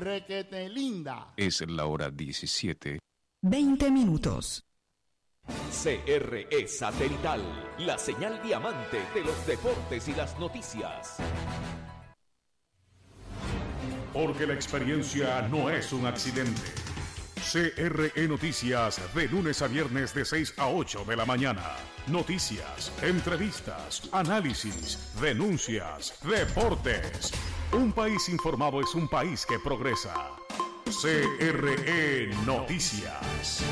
requete linda. Es la hora 17. 20 minutos. CRE Satelital, la señal diamante de los deportes y las noticias. Porque la experiencia no es un accidente. CRE Noticias, de lunes a viernes de 6 a 8 de la mañana. Noticias, entrevistas, análisis, denuncias, deportes. Un país informado es un país que progresa. CRE Noticias.